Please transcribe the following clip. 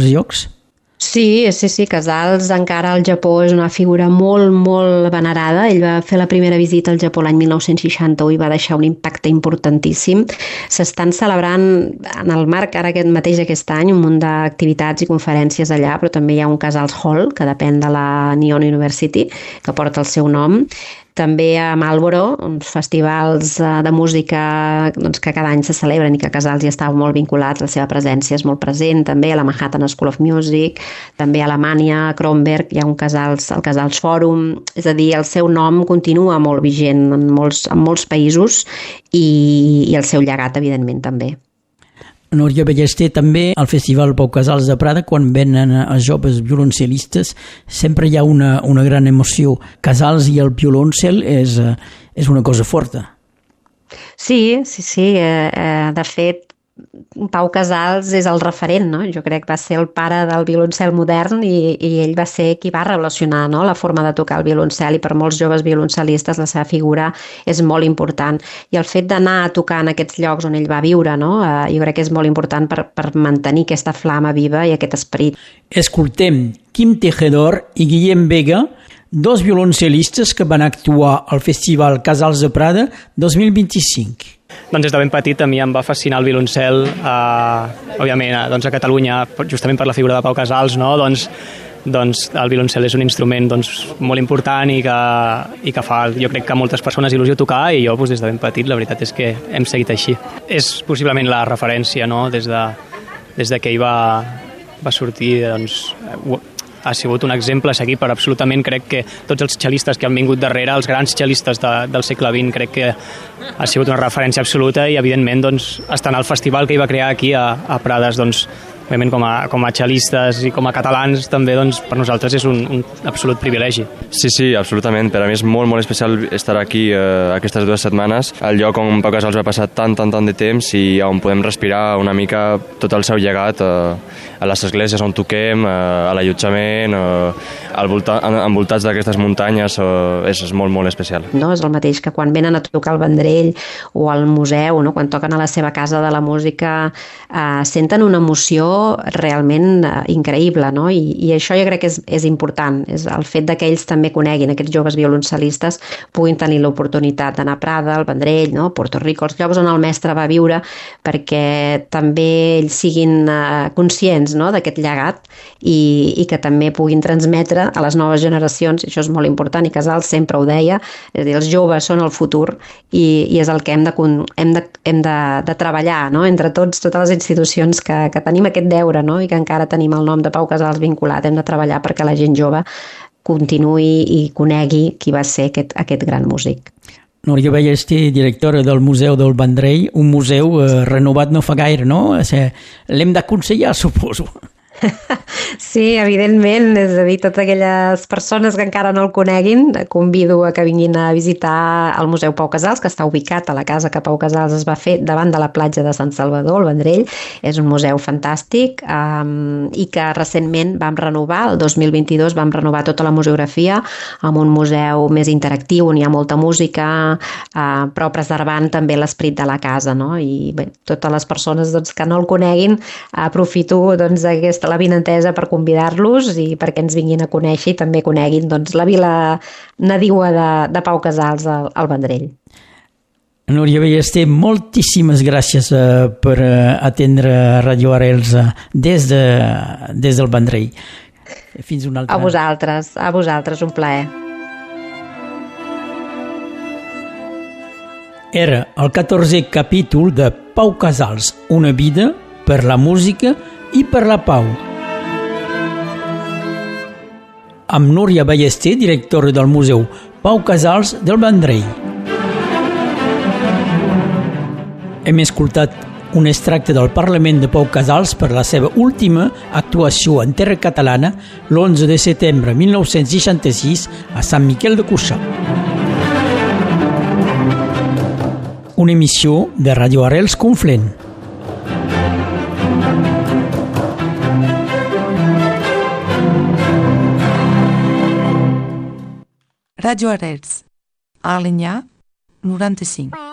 altres llocs? Sí, Casals encara al Japó és una figura molt, molt venerada. Ell va fer la primera visita al Japó l'any 1961 i va deixar un impacte importantíssim. S'estan celebrant en el marc ara aquest any un munt d'activitats i conferències allà, però també hi ha un Casals Hall, que depèn de la Nihon University, que porta el seu nom. També a Marlboro, uns festivals de música que cada any se celebren i que Casals hi estava molt vinculat, la seva presència és molt present, també a la Manhattan School of Music, també a Alemanya, a Kronberg, hi ha el Casals Forum, és a dir, el seu nom continua molt vigent en molts països i el seu llegat, evidentment, també. Núria Ballester, també al Festival Pau Casals de Prada, quan venen els joves violoncelistes, sempre hi ha una gran emoció. Casals i el violoncel és una cosa forta. Sí. De fet, Pau Casals és el referent, no? Jo crec que va ser el pare del violoncel modern i ell va ser qui va relacionar, no?, la forma de tocar el violoncel, i per molts joves violoncelistes la seva figura és molt important. I el fet d'anar a tocar en aquests llocs on ell va viure, no?, jo crec que és molt important per mantenir aquesta flama viva i aquest esperit. Escoltem Quim Tejedor i Guillem Vega, dos violoncelistes que van actuar al Festival Casals de Prada 2025. Doncs des de ben petit a mi em va fascinar el violoncel, òbviament a Catalunya, justament per la figura de Pau Casals, no? Doncs el violoncel és un instrument molt important i que fa, jo crec que a moltes persones il·lusió tocar, i jo des de ben petit la veritat és que hem seguit així. És possiblement la referència, no? Des de que ell va sortir, ha sigut un exemple a seguir per absolutament, crec que tots els xelistes que han vingut darrere, els grans xelistes del segle XX, crec que ha sigut una referència absoluta, i evidentment estar al festival que ell va crear aquí a Prades, òbviament com a xelistes i com a catalans també, per nosaltres és un absolut privilegi. Sí, absolutament. Per a mi és molt, molt especial estar aquí aquestes 2 setmanes, al lloc on Pau Casals va passar tant de temps i on podem respirar una mica tot el seu llegat a les esglésies on toquem, a l'allotjament, envoltats d'aquestes muntanyes, és molt, molt especial. No, és el mateix que quan venen a tocar al Vendrell o al museu, no? Quan toquen a la seva casa de la música, senten una emoció realment increïble, no? I això jo crec que és important, és el fet que ells també coneguin, aquests joves violoncelistes puguin tenir l'oportunitat d'anar a Prada, al Vendrell, no? Puerto Rico, els llocs on el mestre va viure, perquè també ells siguin conscients, no?, d'aquest llegat i que també puguin transmetre a les noves generacions. Això és molt important, i Casals sempre ho deia, és a dir, els joves són el futur i és el que hem de treballar, no?, entre totes les institucions que tenim aquest deure, no?, i que encara tenim el nom de Pau Casals vinculat. Hem de treballar perquè la gent jove continuï i conegui qui va ser aquest gran músic. Núria Ballester, directora del Museu del Vendrell, un museu renovat no fa gaire, no? L'hem d'aconsellar, suposo. Sí, evidentment, és a dir, totes aquelles persones que encara no el coneguin, convido a que vinguin a visitar el Museu Pau Casals, que està ubicat a la casa que Pau Casals es va fer davant de la platja de Sant Salvador, el Vendrell. És un museu fantàstic i que recentment vam renovar, el 2022 vam renovar tota la museografia amb un museu més interactiu on hi ha molta música, però preservant també l'esperit de la casa, no? I bé, totes les persones que no el coneguin, aprofito la vinentesa per convidar-los i perquè ens vinguin a conèixer i també coneguin la vila nadiua de Pau Casals al Vendrell. Núria Ballester, moltíssimes gràcies per atendre Radio Arrels des del Vendrell. Fins una altra. A vosaltres, un plaer. Era el 14è capítol de Pau Casals, una vida per la música i per la pau. Amb Núria Ballester, directora del Museu Pau Casals del Vendrell. Hem escoltat un extracte del Parlament de Pau Casals per la seva última actuació en terra catalana l'11 de setembre 1966 a Sant Miquel de Cuixà. Una emissió de Radio Arrels Conflent. Radio Arrels, a Alinyà, 95.